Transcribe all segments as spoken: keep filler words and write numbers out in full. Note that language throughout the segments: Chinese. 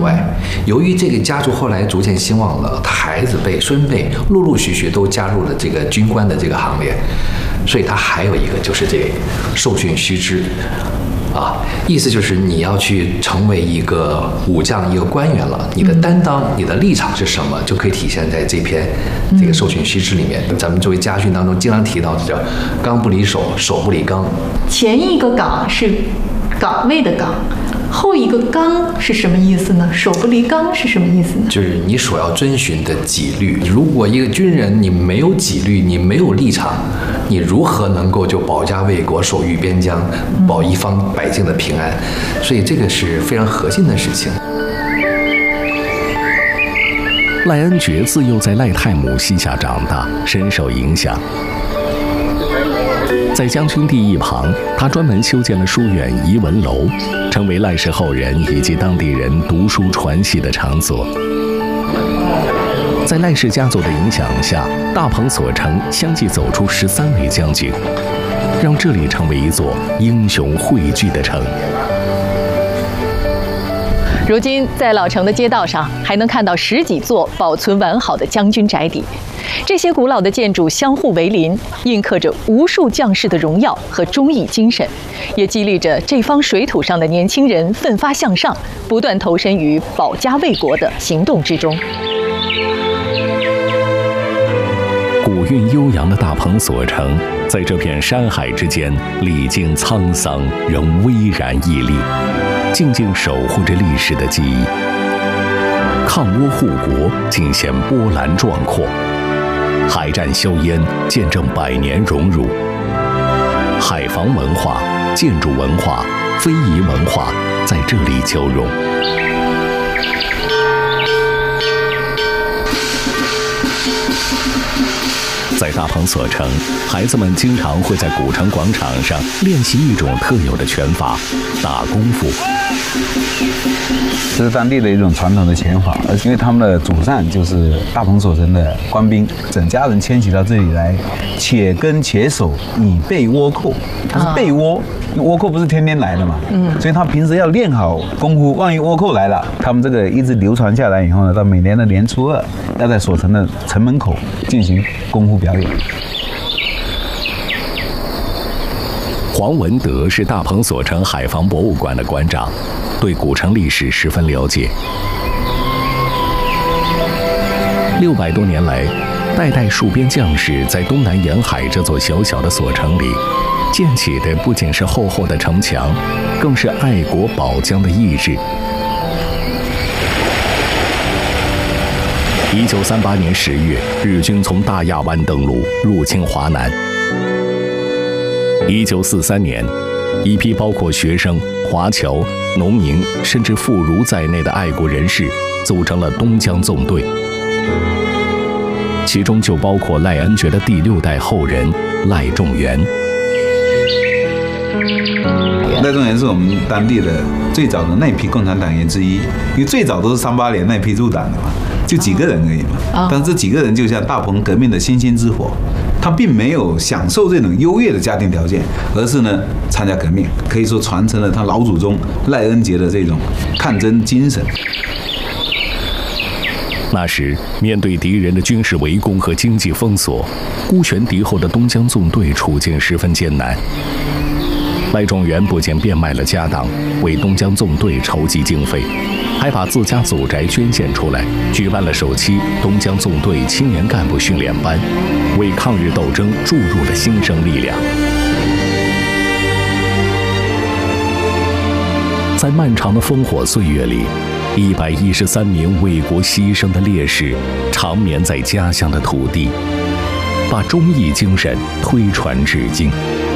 外，由于这个家族后来逐渐兴旺了，他孩子辈、孙辈陆陆续续都加入了这个军官的这个行列，所以他还有一个就是这受训须知。啊，意思就是你要去成为一个武将、一个官员了，你的担当、你的立场是什么，就可以体现在这篇这个受训须知里面。咱们作为家训当中经常提到的叫“纲不离手，手不离纲”。 前一个岗是岗位的岗，后一个纲是什么意思呢？手不离纲是什么意思呢？ 就是你所要遵循的纪律。如果一个军人你没有纪律，你没有立场，你如何能够就保家卫国、守御边疆、保一方百姓的平安？所以这个是非常核心的事情。 赖恩爵自幼在赖太母膝下长大，深受影响。在将军地一旁，他专门修建了书院仪文楼，成为赖氏后人以及当地人读书传习的场所。在赖氏家族的影响下，大彭所城相继走出十三位将军，让这里成为一座英雄汇聚的城。 如今，在老城的街道上，还能看到十几座保存完好的将军宅邸。这些古老的建筑相互为邻，印刻着无数将士的荣耀和忠义精神，也激励着这方水土上的年轻人奋发向上，不断投身于保家卫国的行动之中。 古韵悠扬的大彭所城，在这片山海之间，历经沧桑，仍巍然屹立，静静守护着历史的记忆。抗倭护国，尽显波澜壮阔；海战硝烟，见证百年荣辱。海防文化、建筑文化、非遗文化在这里交融。在大彭所城，孩子们经常会在古城广场上练习一种特有的拳法——打功夫。 这是当地的一种传统的拳法，因为他们的祖上就是大彭所城的官兵，整家人迁徙到这里来，且耕且守，以备倭寇。他是备倭，因为倭寇不是天天来的嘛，嗯，所以他平时要练好功夫，万一倭寇来了，他们这个一直流传下来以后呢，到每年的年初二，要在所城的城门口进行功夫表演。 黄文德是大彭所城海防博物馆的馆长，对古城历史十分了解。六百多年来，代代戍边将士在东南沿海这座小小的所城里，建起的不仅是厚厚的城墙，更是爱国保疆的意志。一九三八年十月，日军从大亚湾登陆，入侵华南。一九四三年，一批包括学生、华侨、农民，甚至妇孺在内的爱国人士，组成了东江纵队，其中就包括赖恩爵的第六代后人赖仲元。 赖仲元是我们当地的最早的那批共产党员之一，因为最早都是三八年那批入党的嘛，就几个人而已嘛。但是这几个人就像大彭革命的星星之火，他并没有享受这种优越的家庭条件，而是呢参加革命，可以说传承了他老祖宗赖恩杰的这种抗争精神。 那时，面对敌人的军事围攻和经济封锁，孤悬敌后的东江纵队处境十分艰难。赖仲元不仅变卖了家当，为东江纵队筹集经费，还把自家祖宅捐献出来，举办了首期东江纵队青年干部训练班，为抗日斗争注入了新生力量。在漫长的烽火岁月里，一百一十三名为国牺牲的烈士长眠在家乡的土地，把忠义精神推传至今。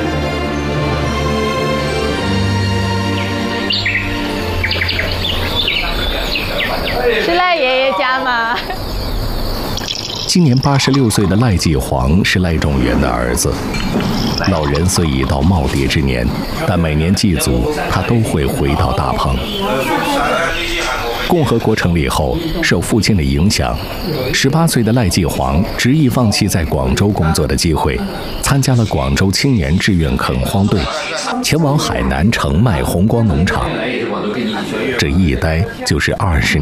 是赖爷爷家吗？ 今年八十六岁的赖继煌是赖仲元的儿子。老人虽已到耄耋之年，但每年祭祖，他都会回到大彭。共和国成立后，受父亲的影响，十八岁的赖继煌执意放弃在广州工作的机会，参加了广州青年志愿垦荒队，前往海南澄迈红光农场。这一待就是二十年。